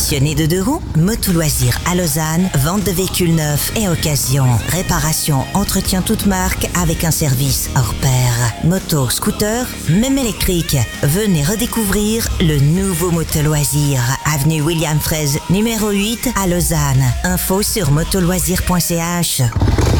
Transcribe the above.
Passionné de deux roues? Moto Loisirs à Lausanne, vente de véhicules neufs et occasion. Réparation, entretien toute marque avec un service hors pair. Moto, scooter, même électrique. Venez redécouvrir le nouveau Moto Loisirs. Avenue William Fraise, numéro 8 à Lausanne. Info sur motoloisirs.ch.